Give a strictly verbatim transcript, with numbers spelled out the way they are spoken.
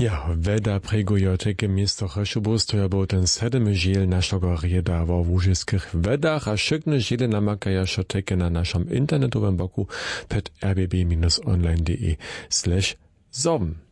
Ja, weda pregujoteke misto Cheszubus, to ja był ten sedemy žiel naszego rieda wo wóżyskich wedach, a szykne žile namakaja szoteke na naszym internetowym boku pet r b b online kropka d e slash zoom.